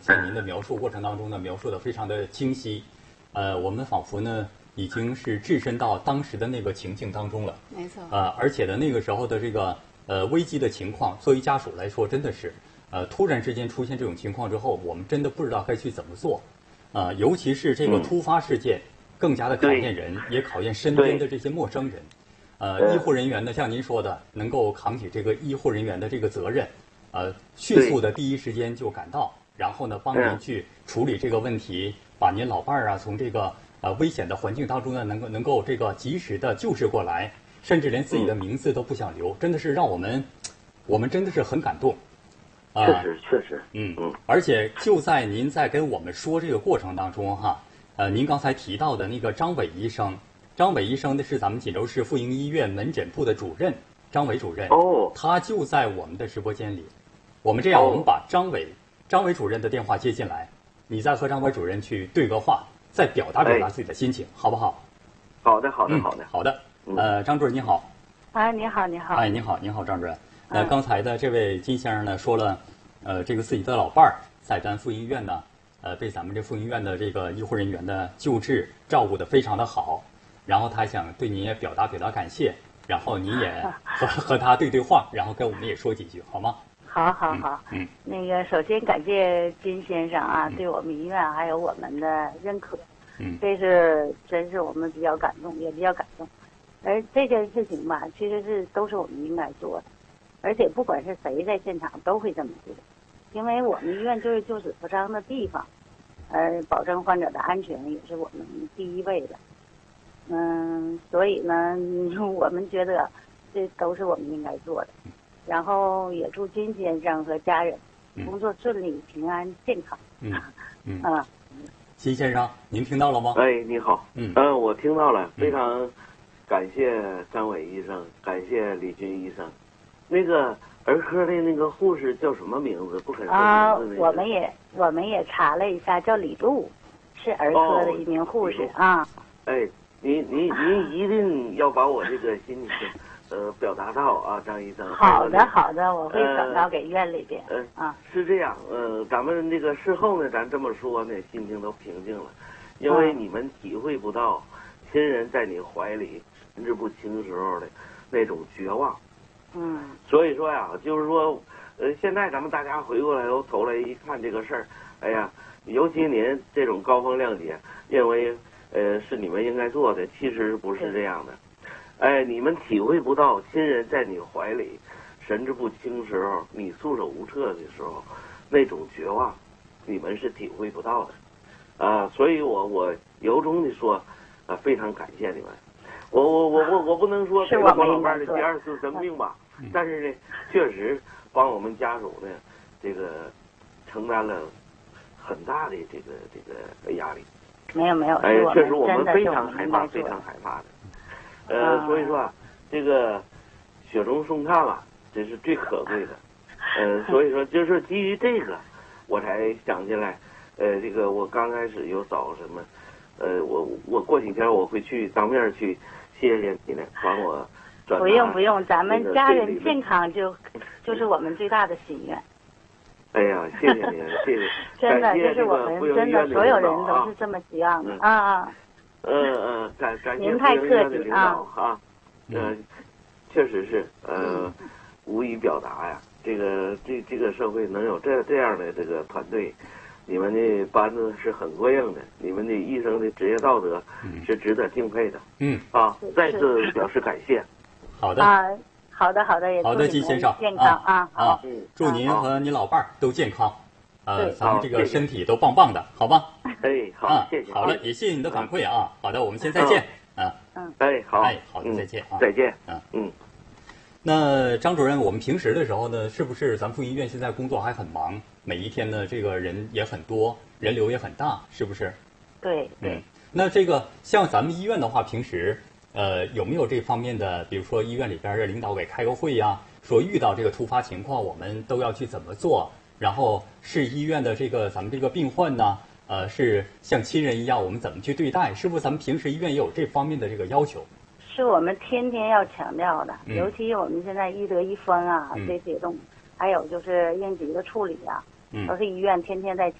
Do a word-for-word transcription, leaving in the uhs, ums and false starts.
像您的描述过程当中呢，描述的非常的清晰，呃，我们仿佛呢已经是置身到当时的那个情境当中了。 没错。 呃，而且呢，那个时候的这个呃危机的情况，作为家属来说，真的是呃突然之间出现这种情况之后，我们真的不知道该去怎么做。啊、呃，尤其是这个突发事件，更加的考验人，也考验身边的这些陌生人。呃，医护人员呢，像您说的，能够扛起这个医护人员的这个责任，呃，迅速的第一时间就赶到，然后呢，帮您去处理这个问题，把您老伴儿啊从这个呃危险的环境当中呢，能够能够这个及时的救治过来，甚至连自己的名字都不想留，真的是让我们，我们真的是很感动。 啊、确实，确实， 嗯嗯，而且就在您在跟我们说这个过程当中哈，呃，您刚才提到的那个张伟医生，张伟医生呢是咱们锦州市妇婴医院门诊部的主任，张伟主任， 哦， 他就在我们的直播间里。我们这样， 哦、 我们把张伟张伟主任的电话接进来，你再和张伟主任去对个话，再表达表达自己的心情， 哎、 好不好？ 好的，好的， 嗯、 好的， 好的。呃，张主任你好。 啊，你好，你好。 哎，你好，你好，张主任。那刚才的这位金先生呢，说了，呃，这个自己的老伴儿在咱妇婴医院呢，呃，被咱们这妇婴医院的这个医护人员的救治照顾得非常的好，然后他想对您也表达表达感谢，然后您也和和他对对话，然后跟我们也说几句，好吗？ 好，好，好。嗯。嗯那个，首先感谢金先生啊，嗯、对我们医院还有我们的认可， 嗯， 这是真是我们比较感动，也比较感动。而这件事情吧，其实是都是我们应该做的。而且不管是谁在现场都会这么做，因为我们医院就是救死扶伤的地方，呃，保证患者的安全也是我们第一位的。嗯，所以呢，我们觉得这都是我们应该做的。然后也祝金先生和家人工作顺利、平安、健康。 嗯嗯啊， 金先生，您听到了吗？ 哎，你好。 嗯嗯，我听到了，非常感谢张伟医生，感谢李军医生。那个儿科的那个护士叫什么名字？不肯说啊， 名字、那个、 我们也我们也查了一下，叫李璐，是儿科的一名护士、哦、啊。 哎，您您您一定要把我这个心情呃表达到啊，张医生。 好的好的，我会转到给院里边。 呃啊， 是这样，呃，咱们这个事后呢，咱这么说呢，心情都平静了，因为你们体会不到亲人在你怀里神志不清时候的那种绝望。 嗯， 所以说呀，就是说，呃，现在咱们大家回过来由头来一看这个事儿，哎呀，尤其您这种高风亮节，认为呃是你们应该做的，其实不是这样的。哎，你们体会不到亲人在你怀里神志不清时候，你束手无策的时候，那种绝望，你们是体会不到的。啊，所以我我由衷的说，啊，非常感谢你们。我我我我我不能说给了我老伴的第二次生命吧。但是呢，确实帮我们家属呢，这个承担了很大的这个这个压力。 没有没有， 哎，确实我们非常害怕，非常害怕的。呃， 啊、 所以说啊，这个雪中送炭了，这是最可贵的。呃，所以说就是基于这个，我才想起来，呃，这个我刚开始有找什么，呃，我我过几天我会去当面去谢谢你呢，帮我。 不用不用，咱们家人健康就就是我们最大的心愿。 哎呀，谢谢您，谢谢。 真的，这是我们真的所有人都是这么希望的啊啊。 嗯嗯，感感谢您太客气啊啊。嗯，确实是呃，无以表达呀。这个这这个社会能有这这样的这个团队，你们的班子是很过硬的，你们的医生的职业道德是值得敬佩的。 嗯啊，再次表示感谢。 好的啊，好的好的，也好的，金先生健康啊啊，祝您和您老伴儿都健康，呃，咱们这个身体都棒棒的，好吧？ 哎，好，谢谢。 好了，也谢谢你的反馈啊。好的，我们先再见啊。 嗯， 哎，好， 哎，好的，再见啊， 再见。 嗯嗯。 那张主任，我们平时的时候呢，是不是咱们妇婴医院现在工作还很忙？每一天呢，这个人也很多，人流也很大，是不是？ 对对。 嗯，那这个像咱们医院的话，平时。呃，有没有这方面的，比如说医院里边的领导给开个会呀，说遇到这个突发情况，我们都要去怎么做？然后是医院的这个咱们这个病患呢，呃，是像亲人一样，我们怎么去对待？是不是咱们平时医院也有这方面的这个要求？ 是我们天天要强调的， 嗯、 尤其我们现在医德一分啊、 嗯、 这些东西，还有就是应急的处理啊， 嗯、 都是医院天天在。